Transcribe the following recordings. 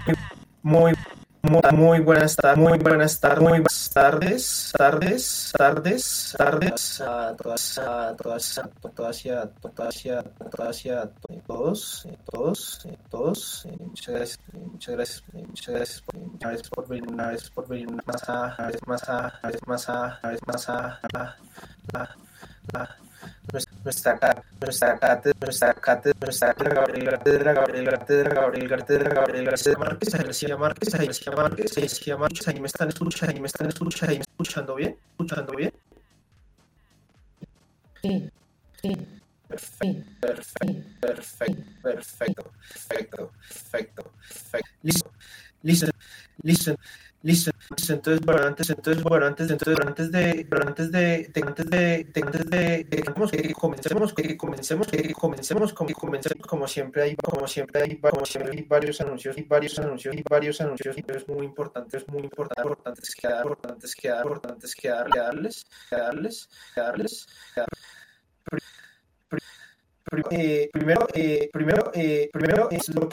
Muy, muy buenas tardes a todos. Muchas gracias por venir a Gabriel García Márquez, ahí me están escuchando bien, Sí, sí, sí, perfecto. Listo, listo, listo. Entonces, bueno, como siempre hay varios anuncios muy importantes que darles. Primero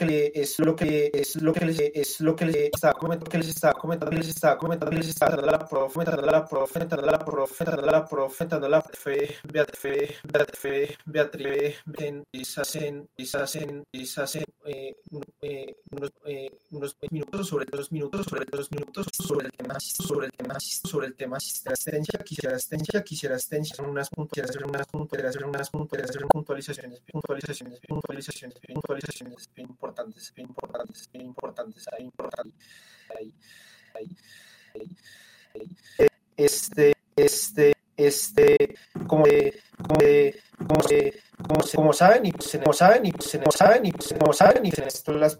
les estaba dando la profeta, dando la fe, Beatriz, unos minutos sobre el tema asistencia, quisiera asistencia, hacer unas puntualizaciones bien importantes, ahí, ahí, ahí. Este, como, como saben y en esto las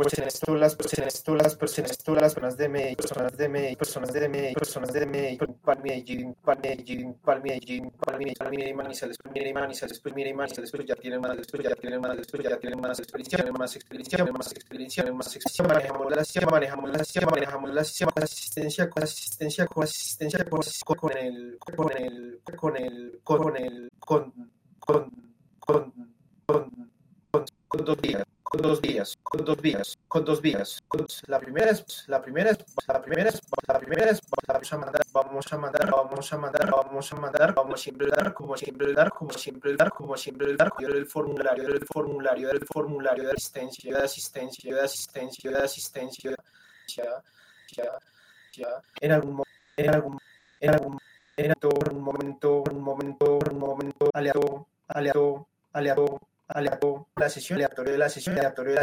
personas de Manizales, pues mira y Manizales, pues ya tienen más experiencia, manejamos la asistencia con dos vías. La primera es, vamos siempre el formulario de asistencia, ya, en algún momento aleatorio de la sesión,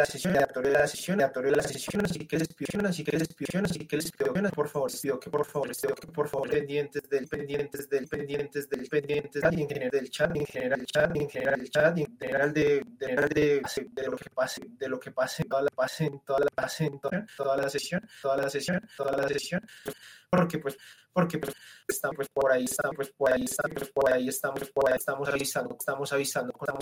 así que les pido por favor, pendientes en general de lo que pase, toda la sesión, porque estamos avisando